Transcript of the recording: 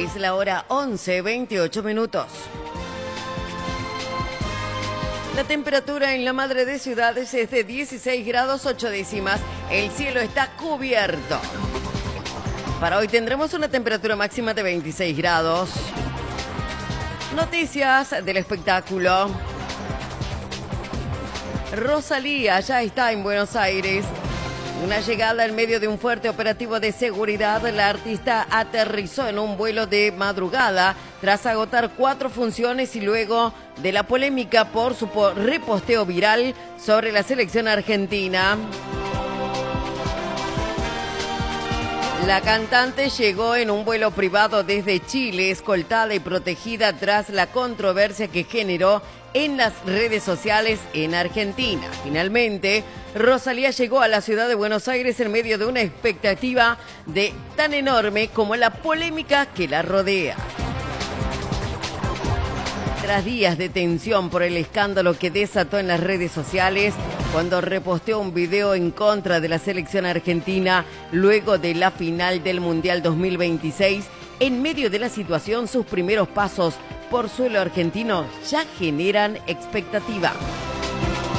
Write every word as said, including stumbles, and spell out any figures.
Es la hora once, veintiocho minutos. La temperatura en la madre de ciudades es de dieciséis grados ocho décimas. El cielo está cubierto. Para hoy tendremos una temperatura máxima de veintiséis grados. Noticias del espectáculo. Rosalía ya está en Buenos Aires. Una llegada en medio de un fuerte operativo de seguridad. La artista aterrizó en un vuelo de madrugada tras agotar cuatro funciones y luego de la polémica por su reposteo viral sobre la selección argentina. La cantante llegó en un vuelo privado desde Chile, escoltada y protegida tras la controversia que generó en las redes sociales en Argentina. Finalmente, Rosalía llegó a la ciudad de Buenos Aires en medio de una expectativa de tan enorme como la polémica que la rodea. Tras días de tensión por el escándalo que desató en las redes sociales cuando reposteó un video en contra de la selección argentina luego de la final del Mundial dos mil veintiséis, en medio de la situación sus primeros pasos por suelo argentino ya generan expectativa.